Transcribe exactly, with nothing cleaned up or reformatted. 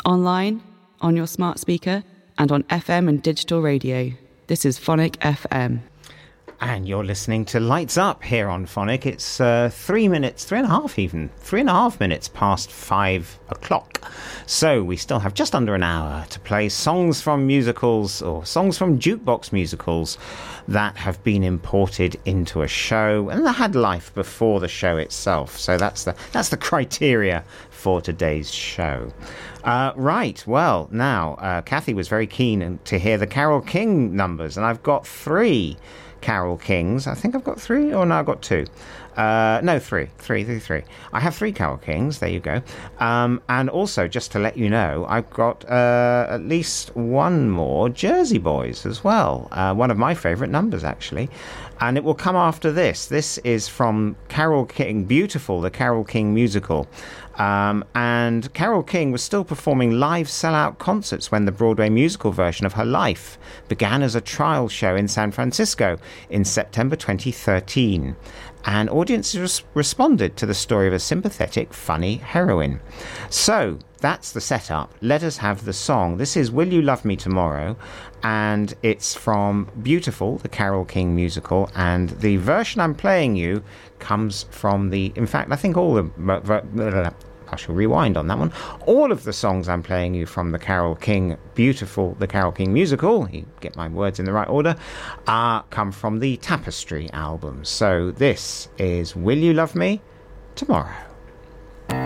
online, on your smart speaker, and on F M and digital radio. This is Phonic F M. And you're listening to Lights Up here on Phonic. It's uh, three minutes, three and a half even, three and a half minutes past five o'clock. So we still have just under an hour to play songs from musicals or songs from jukebox musicals that have been imported into a show and that had life before the show itself. So that's the that's the criteria for today's show. Uh, right, well, now, uh, Kathy was very keen to hear the Carole King numbers, and I've got three Carole Kings. I think I've got three, or no, I've got two. Uh, no, three, three, three, three. I have three Carole Kings. There you go. Um, and also, just to let you know, I've got uh, at least one more Jersey Boys as well. Uh, one of my favourite numbers, actually. And it will come after this. This is from Carole King, Beautiful, the Carole King musical. Um, and Carole King was still performing live sellout concerts when the Broadway musical version of her life began as a trial show in San Francisco in September twenty thirteen. And audiences res- responded to the story of a sympathetic, funny heroine. So that's the setup. Let us have the song. This is Will You Love Me Tomorrow? And it's from Beautiful, the Carole King musical. And the version I'm playing you comes from the... In fact, I think all the... I shall rewind on that one. All of the songs I'm playing you from the Carole King Beautiful, the Carole King musical, you get my words in the right order, uh, come from the Tapestry album. So this is Will You Love Me Tomorrow?